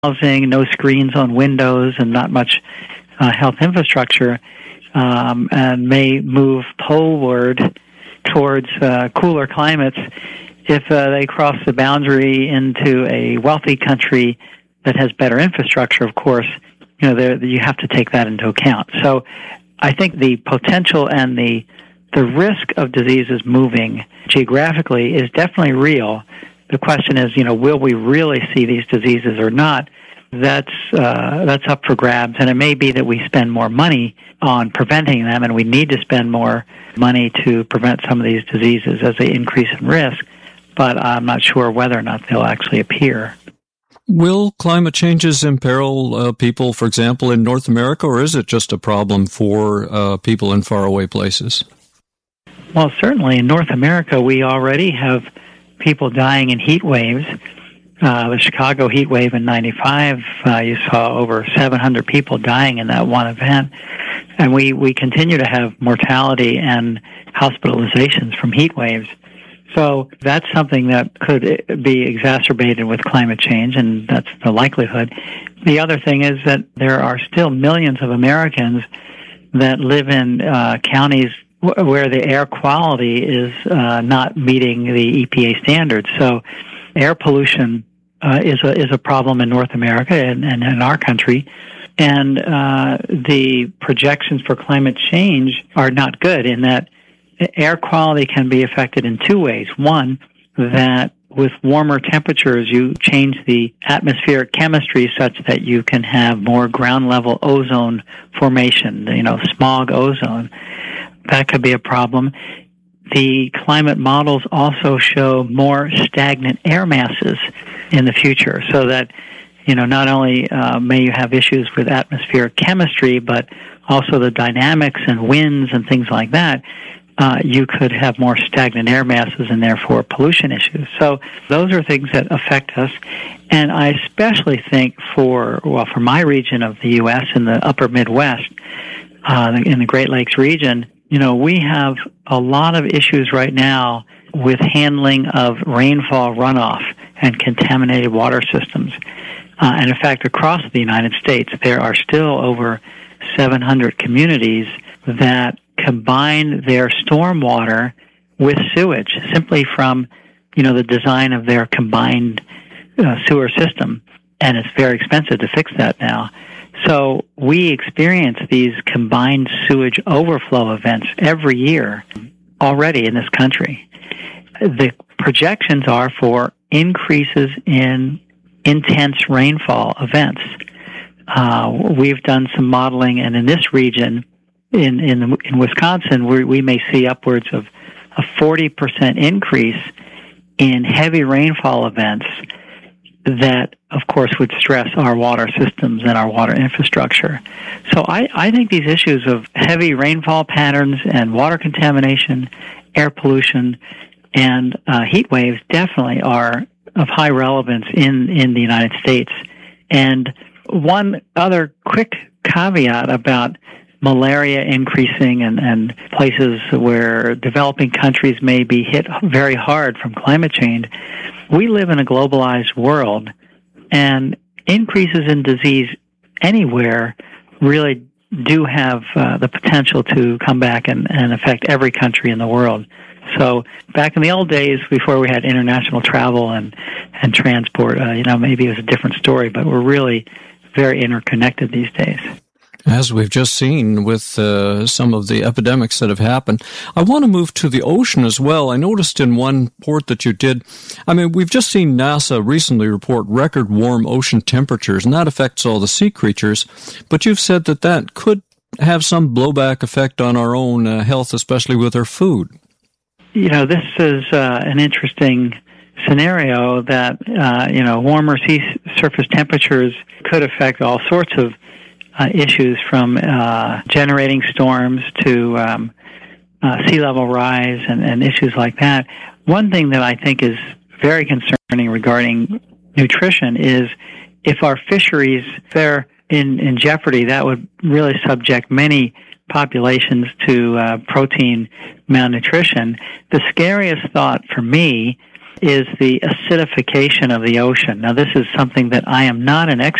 housing, no screens on windows, and not much health infrastructure, and may move poleward towards cooler climates if they cross the boundary into a wealthy country that has better infrastructure. Of course, you have to take that into account. So I think the potential and the risk of diseases moving geographically is definitely real. The question is, will we really see these diseases or not? That's up for grabs, and it may be that we spend more money on preventing them, and we need to spend more money to prevent some of these diseases as they increase in risk, but I'm not sure whether or not they'll actually appear. Will climate changes imperil people, for example, in North America, or is it just a problem for people in faraway places? Well, certainly in North America, we already have people dying in heat waves. The Chicago heat wave in '95, you saw over 700 people dying in that one event. And we continue to have mortality and hospitalizations from heat waves. So that's something that could be exacerbated with climate change, and that's the likelihood. The other thing is that there are still millions of Americans that live in counties where the air quality is not meeting the EPA standards. So air pollution is a problem in North America and in our country. And the projections for climate change are not good in that air quality can be affected in two ways. One, that with warmer temperatures, you change the atmospheric chemistry such that you can have more ground-level ozone formation, smog ozone. That could be a problem. The climate models also show more stagnant air masses in the future, so that, not only may you have issues with atmospheric chemistry, but also the dynamics and winds and things like that. You could have more stagnant air masses and therefore pollution issues. So those are things that affect us. And I especially think for my region of the U.S. in the upper Midwest, in the Great Lakes region, we have a lot of issues right now with handling of rainfall runoff and contaminated water systems. And in fact, across the United States, there are still over 700 communities that combine their stormwater with sewage simply from, the design of their combined sewer system. And it's very expensive to fix that now. So we experience these combined sewage overflow events every year already in this country. The projections are for increases in intense rainfall events. We've done some modeling, and in this region, in Wisconsin, we may see upwards of a 40% increase in heavy rainfall events that, of course, would stress our water systems and our water infrastructure. So I think these issues of heavy rainfall patterns and water contamination, air pollution, and heat waves definitely are of high relevance in the United States. And one other quick caveat about malaria increasing and places where developing countries may be hit very hard from climate change. We live in a globalized world, and increases in disease anywhere really do have the potential to come back and affect every country in the world. So back in the old days, before we had international travel and transport, maybe it was a different story, but we're really very interconnected these days. As we've just seen with some of the epidemics that have happened. I want to move to the ocean as well. I noticed in one report that you did, we've just seen NASA recently report record warm ocean temperatures, and that affects all the sea creatures, but you've said that could have some blowback effect on our own health, especially with our food. This is an interesting scenario that, warmer sea surface temperatures could affect all sorts of issues from generating storms to sea level rise and issues like that. One thing that I think is very concerning regarding nutrition is if our fisheries, if they're in jeopardy, that would really subject many populations to protein malnutrition. The scariest thought for me is the acidification of the ocean. Now, this is something that I am not an expert